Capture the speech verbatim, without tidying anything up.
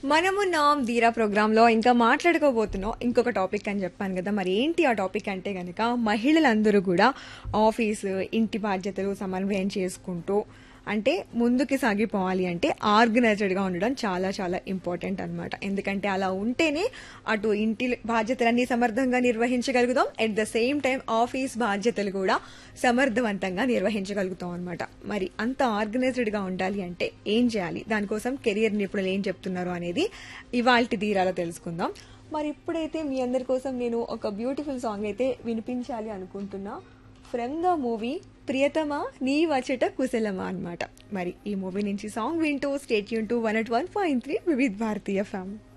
మనమున్నాం ధీరా ప్రోగ్రాంలో ఇంకా మాట్లాడుకోబోతున్నాం ఇంకొక టాపిక్ అని చెప్పాను కదా. మరి ఏంటి ఆ టాపిక్ అంటే గనక మహిళలందరూ కూడా ఆఫీసు ఇంటి బాధ్యతలు సమన్వయం చేసుకుంటూ అంటే ముందుకి సాగిపోవాలి అంటే ఆర్గనైజ్డ్గా ఉండడం చాలా చాలా ఇంపార్టెంట్ అనమాట. ఎందుకంటే అలా ఉంటేనే అటు ఇంటి బాధ్యతలన్నీ సమర్థంగా నిర్వహించగలుగుతాం, at the same time office బాధ్యతలు కూడా సమర్థవంతంగా నిర్వహించగలుగుతాం అనమాట. మరి అంత ఆర్గనైజ్డ్గా ఉండాలి అంటే ఏం చేయాలి, దానికోసం కెరియర్ నిపుణులు ఏం చెప్తున్నారు అనేది ఇవాల్టి ధీరాలో తెలుసుకుందాం. మరి ఇప్పుడైతే మీ అందరి కోసం నేను ఒక బ్యూటిఫుల్ సాంగ్ అయితే వినిపించాలి అనుకుంటున్నా. ఫ్రమ్ ద మూవీ ప్రియతమా నీ వచ్చట కుశలమా అన్నమాట. మరి ఈ మూవీ నుంచి సాంగ్ వింటూ state Yoon to one at one point three Vividh భారతీయ ఫ్యామ్.